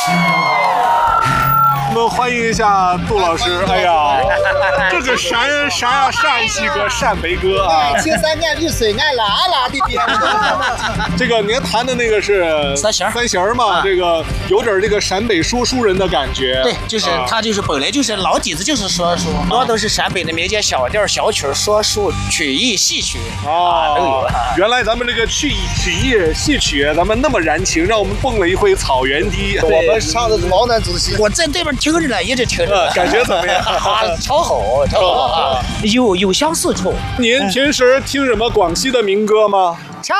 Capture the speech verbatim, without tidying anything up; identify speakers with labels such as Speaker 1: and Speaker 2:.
Speaker 1: 我们欢迎一下杜老师。哎呀，这个陕陕陕西歌、陕北歌啊，
Speaker 2: 青山暗绿水岸，拉拉的边。
Speaker 1: 这个您弹的那个是
Speaker 3: 三弦
Speaker 1: 三弦嘛，这个有点这个陕北说书人的感觉。
Speaker 3: 对，就是他就是本来就是老底子就是说书，很多都是陕北的民间小调、小曲、说书、曲艺、戏曲啊都有。
Speaker 1: 原来咱们这个曲艺、曲艺、戏曲，咱们那么燃情，让我们蹦了一回草原笛。
Speaker 2: 我们唱的是毛南子戏，
Speaker 3: 我在对面听着呢，一直听着，
Speaker 1: 感觉怎么样？
Speaker 3: 超好，超好啊！有有相似处。
Speaker 1: 您平时听什么广西的民歌吗？